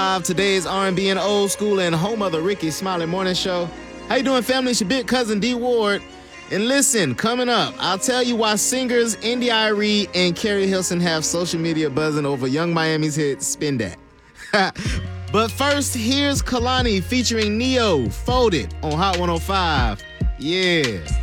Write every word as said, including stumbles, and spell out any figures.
Today's R and B and old school and home of the Ricky Smiley Morning Show. How you doing, family? It's your big cousin D Ward. And listen, coming up, I'll tell you why singers India.Arie and Carrie Hilson have social media buzzing over Young Miami's hit Spin That. But first, here's Kehlani featuring Neo, Folded on Hot one oh five. Yeah.